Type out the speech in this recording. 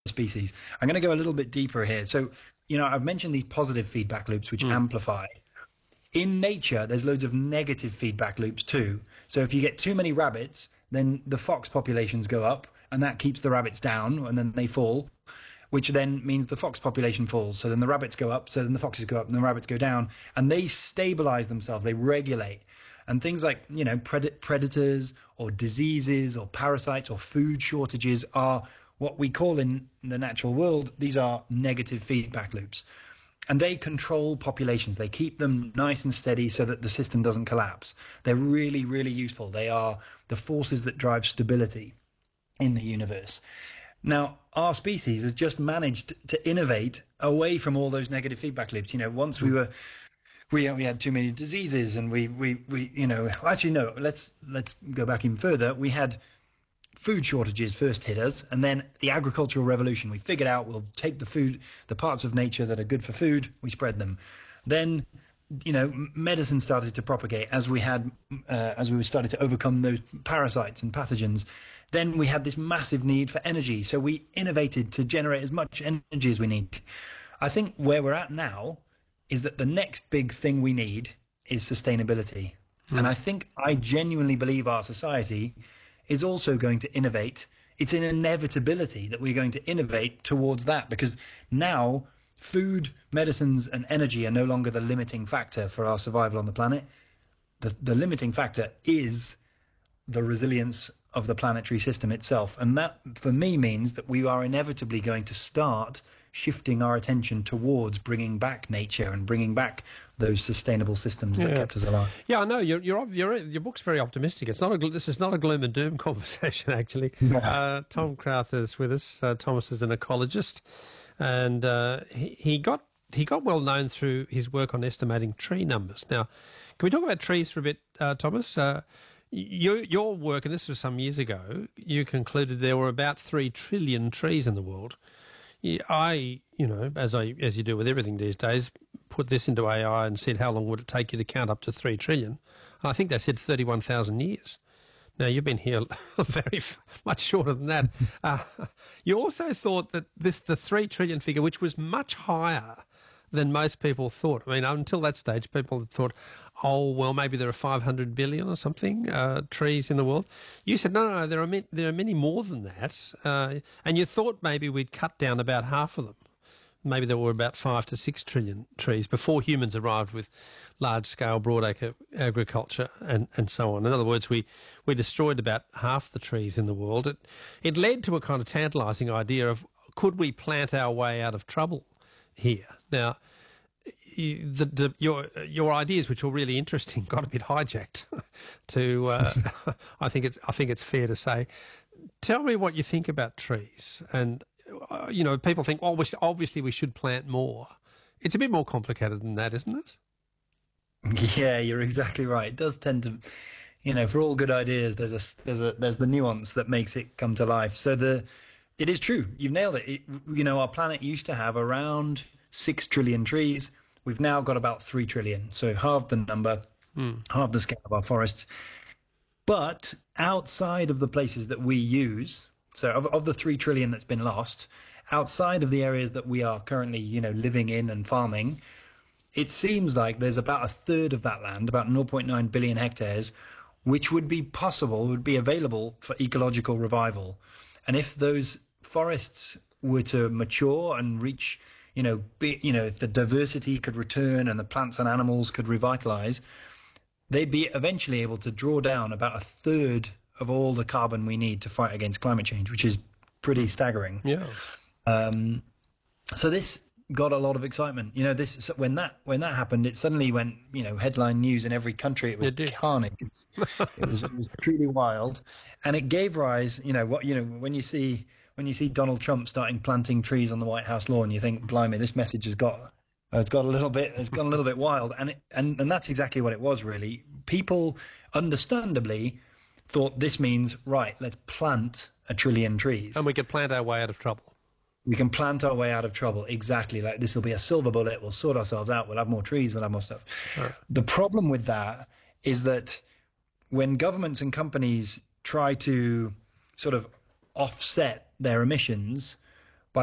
species. I'm going to go a little bit deeper here. So, I've mentioned these positive feedback loops which amplify. In nature, there's loads of negative feedback loops too. So if you get too many rabbits, then the fox populations go up, and that keeps the rabbits down, and then they fall, which then means the fox population falls. So then the rabbits go up, so then the foxes go up, and the rabbits go down, and they stabilize themselves, they regulate. And things like, predators or diseases or parasites or food shortages are what we call in the natural world, these are negative feedback loops. And they control populations. They keep them nice and steady so that the system doesn't collapse. They're really, really useful. They are the forces that drive stability in the universe. Now, our species has just managed to innovate away from all those negative feedback loops. Once we had too many diseases, and actually no, let's go back even further. We had food shortages first hit us, and then the agricultural revolution. We figured out we'll take the parts of nature that are good for food, we spread them. Then, medicine started to propagate as we started to overcome those parasites and pathogens. Then we had this massive need for energy, so we innovated to generate as much energy as we need. I think where we're at now is that the next big thing we need is sustainability. And I genuinely believe our society is also going to innovate. It's an inevitability that we're going to innovate towards that, because now food, medicines, and energy are no longer the limiting factor for our survival on the planet. The limiting factor is the resilience of the planetary system itself. And that, for me, means that we are inevitably going to start shifting our attention towards bringing back nature and bringing back those sustainable systems that kept us alive. Yeah, I know. Your book's very optimistic. This is not a gloom and doom conversation, actually. Tom Crowther is with us. Thomas is an ecologist, and he got well known through his work on estimating tree numbers. Now, can we talk about trees for a bit, Thomas? Your work, and this was some years ago, you concluded there were about 3 trillion trees in the world. I, as you do with everything these days, put this into AI and said, how long would it take you to count up to 3 trillion? And I think they said 31,000 years. Now, you've been here very much shorter than that. You also thought that the 3 trillion figure, which was much higher than most people thought. I mean, until that stage, people had thought, oh, well, maybe there are 500 billion or something trees in the world. You said, no, there are many more than that. And you thought maybe we'd cut down about half of them. Maybe there were about 5 to 6 trillion trees before humans arrived with large-scale broadacre agriculture and so on. In other words, we destroyed about half the trees in the world. It led to a kind of tantalising idea of, could we plant our way out of trouble here? Now, your ideas, which were really interesting, got a bit hijacked. I think it's fair to say. Tell me what you think about trees. And people think, oh, obviously we should plant more. It's a bit more complicated than that, isn't it? Yeah, you're exactly right. It does tend to, for all good ideas, there's the nuance that makes it come to life. So it is true. You've nailed it. Our planet used to have around 6 trillion trees. We've now got about 3 trillion. So half the number, half the scale of our forests. But outside of the places that we use, so of the 3 trillion that's been lost, outside of the areas that we are currently, living in and farming, it seems like there's about a third of that land, about 0.9 billion hectares, which would be available for ecological revival. And if those forests were to mature and reach, if the diversity could return and the plants and animals could revitalize, they'd be eventually able to draw down about a third of all the carbon we need to fight against climate change, which is pretty staggering. Yeah. So this got a lot of excitement. When that happened, it suddenly went, headline news in every country. It was carnage. It was truly wild, and it gave rise. When you see Donald Trump starting planting trees on the White House lawn, you think, blimey, this message has gone a little bit wild, and that's exactly what it was. Really, people understandably thought this means, right, let's plant 1 trillion trees, and we could plant our way out of trouble. We can plant our way out of trouble. Exactly. Like, this will be a silver bullet. We'll sort ourselves out. We'll have more trees. We'll have more stuff. Right. The problem with that is that when governments and companies try to sort of offset their emissions,